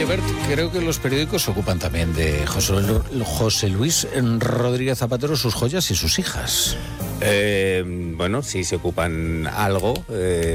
Oye, Bert, creo que los periódicos se ocupan también de José Luis Rodríguez Zapatero, sus joyas y sus hijas. Bueno, sí se ocupan algo.